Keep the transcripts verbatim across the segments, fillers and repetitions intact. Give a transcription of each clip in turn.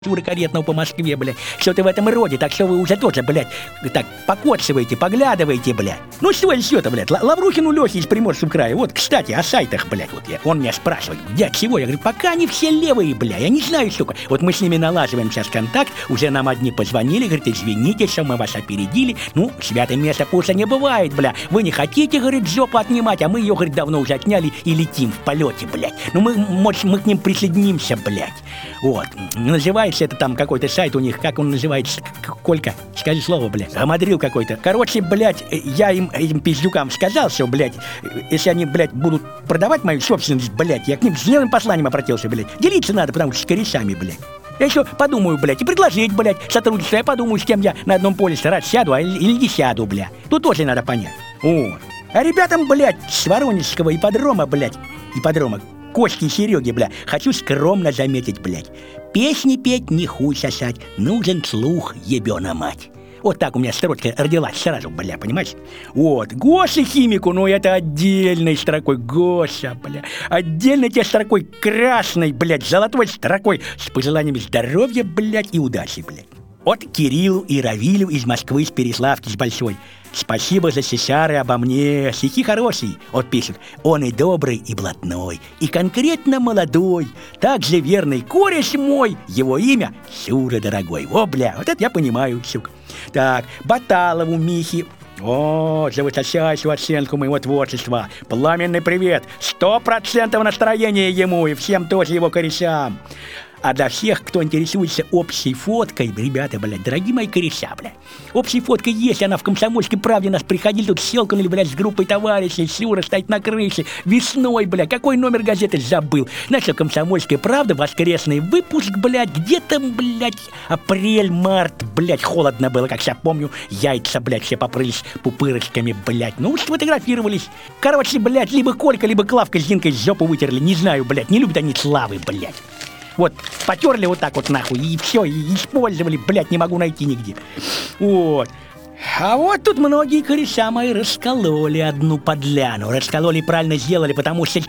тура каретного по Москве, блядь. Что-то в этом роде, так что вы уже тоже, блядь, так покоцываете, поглядываете, блядь. Ну что еще-то, блядь, Лаврухин у Лехи из Приморского края. Вот, кстати, о сайтах, блядь, вот я. Он меня спрашивает, где, чего? Я говорю, пока они все левые, блядь, я не знаю, сука. Вот мы с ними налаживаем сейчас контакт, уже нам одни позвонили, говорит, извините, что мы вас опередили. Ну, святое место пусть не бывает, бля. Вы не хотите, говорит, жопу отнимать, а мы ее, говорит, давно уже отняли и летим в полете, блядь. Ну, мы, может, мы к ним присоединимся, блядь. Вот, называется это там какой-то сайт у них, как он называется, Колька, скажи слово, блядь, гамадрил какой-то. Короче, блядь, я им, этим пиздюкам сказал, что, блядь, если они, блядь, будут продавать мою собственность, блядь, я к ним с деловым посланием обратился, блядь. Делиться надо, потому что с корешами, блядь. Я еще подумаю, блядь, и предложить, блядь, сотрудничество. Я подумаю, с кем я на одном полюсе раз сяду, а или не сяду, блядь. Тут тоже надо понять. Вот. А ребятам, блядь, с Воронежского ипподрома, блядь, ипподрома, Кости и Сереги, бля, хочу скромно заметить, блядь. Песни петь, не хуй сосать, нужен слух, ебёна мать. Вот так у меня строчка родилась сразу, бля, понимаешь? Вот, Гоше химику, ну это отдельной строкой, Гоша, бля. Отдельной тебе строкой красной, блядь, золотой строкой с пожеланиями здоровья, блядь, и удачи, блядь. От Кириллу и Равилю из Москвы, с Переславки, с Большой. Спасибо за сесары обо мне. Стихи хорошие. Вот пишет. Он и добрый, и блатной, и конкретно молодой. Также верный кореш мой. Его имя Сюра дорогой. О, бля, вот это я понимаю, сука. Так, Баталову Михи. О, за высочайшую оценку моего творчества. Пламенный привет. Сто процентов настроения ему и всем тоже его корешам. А для всех, кто интересуется общей фоткой, ребята, блядь, дорогие мои кореша, блядь, общей фоткой есть, она в «Комсомольской правде» нас приходили, тут щелкнули, блядь, с группой товарищей, Сюра стоит на крыше, весной, блядь, какой номер газеты забыл. Знаешь, что «Комсомольская правда», воскресный выпуск, блядь, где-то, блядь, апрель-март, блядь, холодно было, как я помню, яйца, блядь, все попрылись пупырочками, блядь, ну, сфотографировались. Короче, блядь, либо Колька, либо Клавка с Зинкой жопу вытерли, не знаю, блядь, не любят они славы, блядь. Вот, потерли вот так вот нахуй, и все, и использовали, блядь, не могу найти нигде. Вот. А вот тут многие кореша мои раскололи одну подляну. Раскололи, правильно сделали, потому что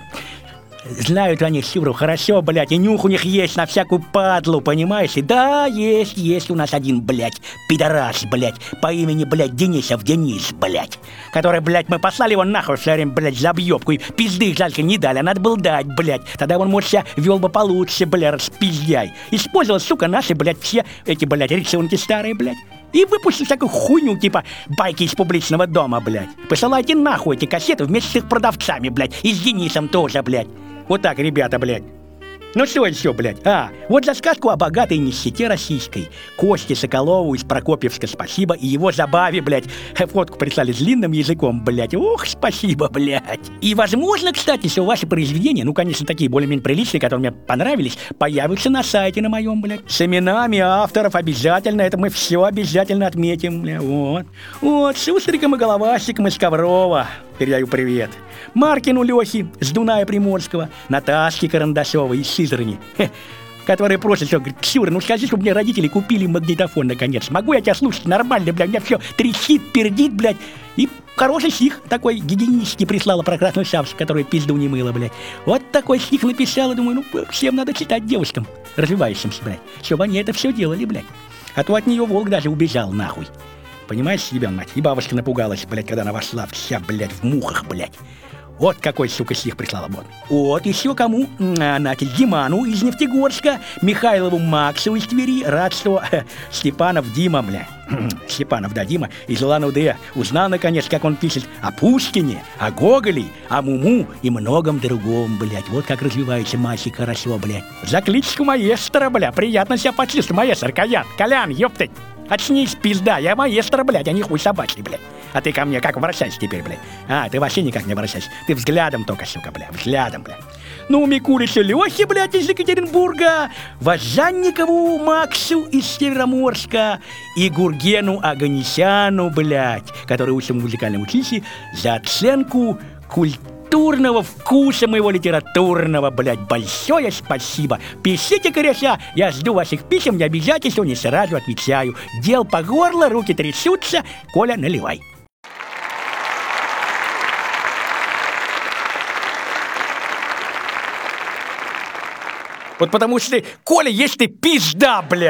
знают они Сюру хорошо, блядь, и нюх у них есть на всякую падлу, понимаешь? И да, есть, есть у нас один, блядь, пидорас, блядь, по имени, блядь, Денисов Денис, блядь, который, блядь, мы послали его нахуй все время, блядь, за объебку, и пизды жалько не дали, а надо было дать, блядь, тогда он, может, себя вел бы получше, блядь, распиздяй. Использовал, сука, наши, блядь, все эти, блядь, рисунки старые, блядь. И выпустил всякую хуйню, типа байки из публичного дома, блядь. Посылайте нахуй эти кассеты вместе с их продавцами, блядь, и с Денисом тоже, блядь. Вот так, ребята, блядь. Ну что еще, блядь? А, вот за сказку о богатой нищете российской. Косте Соколову из Прокопьевска спасибо. И его забаве, блядь, фотку прислали с длинным языком, блядь. Ох, спасибо, блядь. И возможно, кстати, что ваши произведения, ну, конечно, такие более-менее приличные, которые мне понравились, появятся на сайте на моем, блядь. С именами авторов обязательно. Это мы все обязательно отметим, блядь. Вот. Вот, Шустриком и Головастиком из Коврова. Передаю привет. Маркину Лехи с Дуная Приморского, Наташке Карандашовой из Сызрани, которые просят, что, говорит, Сюра, ну скажи, чтобы мне родители купили магнитофон наконец. Могу я тебя слушать нормально, блядь, у меня все трещит, пердит, блядь. И хороший стих такой гигиенический прислала про красную шапку, которая пизду не мыла, блядь. Вот такой стих написала, думаю, ну всем надо читать девушкам, развивающимся, блядь, чтобы они это все делали, блядь. А то от нее волк даже убежал, нахуй. Понимаешь, ебен мать? И бабушка напугалась, блядь, когда она вошла вся, блядь, в мухах, блядь. Вот какой, сука, стих прислала, вот. Вот, еще кому? А, Нате Диману из Нефтегорска, Михайлову Максу из Твери, рад, что э, Степанов Дима, бля, Степанов, да, Дима, из Улан-Удэ, узнал, наконец, как он пишет о Пушкине, о Гоголе, о Муму и многом другом, блядь. Вот как развивается мальчик хорошо, блядь. За кличку маэстро, бля, приятно себя почувствовать, маэстро, Колян, Колян, ёптать. Очнись, пизда, я маэстро, блядь, а не хуй собачий, блядь. А ты ко мне как обращайся теперь, блядь? А, ты вообще никак не обращайся. Ты взглядом только, сука, блядь, взглядом, блядь. Ну, Микуличу Лехе, блядь, из Екатеринбурга, Важанникову Максу из Североморска и Гургену Аганесяну, блядь, который учится в музыкальном училище, за оценку культуры. Культурного вкуса моего литературного, блядь, большое спасибо. Пишите, кореша, я жду ваших писем, я обязательно не сразу отвечаю. Дел по горло, руки трясутся, Коля, наливай. Вот потому что ты, Коля, есть ты пизда, блядь.